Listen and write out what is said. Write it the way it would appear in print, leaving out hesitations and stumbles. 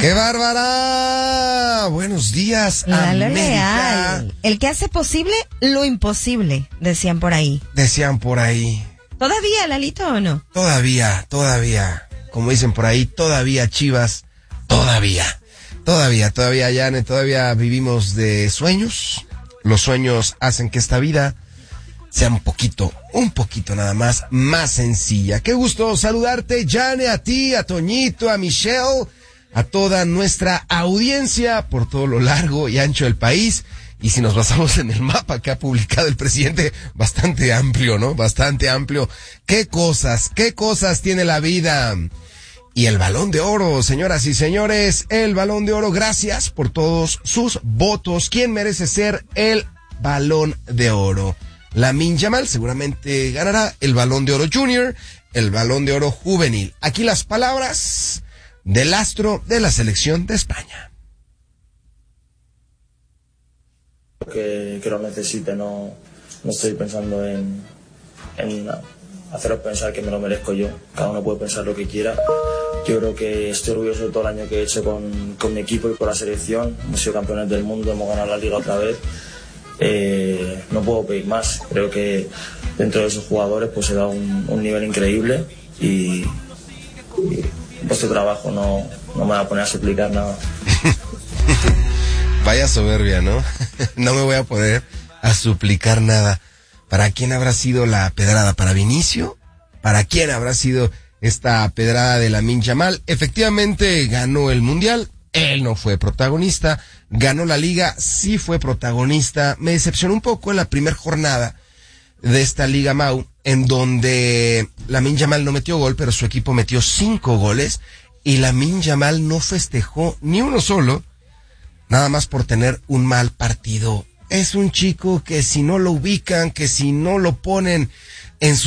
¡Qué bárbara! Buenos días, Lalo América. Leal. El que hace posible lo imposible, decían por ahí. ¿Todavía, Lalito, o no? Todavía. Como dicen por ahí, todavía, Chivas. Todavía, Janet, todavía vivimos de sueños. Los sueños hacen que esta vida sea un poquito nada más sencilla. Qué gusto saludarte, Jane, a ti, a Toñito, a Michelle, a toda nuestra audiencia por todo lo largo y ancho del país. Y si nos basamos en el mapa que ha publicado el presidente, bastante amplio, ¿no? Bastante amplio. ¿Qué cosas tiene la vida? Y el Balón de Oro, señoras y señores, el Balón de Oro, gracias por todos sus votos. ¿Quién merece ser el Balón de Oro? Lamine Yamal seguramente ganará el Balón de Oro Junior, el Balón de Oro Juvenil. Aquí las palabras del astro de la selección de España. Que lo necesite, no estoy pensando en haceros pensar que me lo merezco yo. Cada uno puede pensar lo que quiera. Yo creo que estoy orgulloso de todo el año que he hecho con mi equipo y con la selección. Hemos sido campeones del mundo, hemos ganado la liga otra vez. No puedo pedir más. Creo que dentro de esos jugadores pues se da un nivel increíble y vuestro trabajo no me va a poner a suplicar nada. Vaya soberbia, ¿no? No me voy a poner a suplicar nada. ¿Para quién habrá sido la pedrada? ¿Para Vinicio? ¿Para quién habrá sido esta pedrada de Lamine Yamal? Efectivamente ganó el Mundial, él no fue protagonista. Ganó la Liga, sí fue protagonista. Me decepcionó un poco en la primera jornada de esta Liga Mau, en donde Lamine Yamal no metió gol, pero su equipo metió 5 goles, y Lamine Yamal no festejó ni uno solo, nada más por tener un mal partido. Es un chico que si no lo ubican, que si no lo ponen en su